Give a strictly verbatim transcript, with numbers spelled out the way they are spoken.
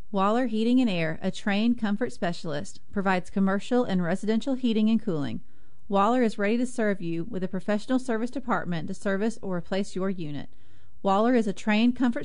Waller Heating and Air, a trained comfort specialist, provides commercial and residential heating and cooling. Waller is ready to serve you with a professional service department to service or replace your unit. Waller is a trained comfort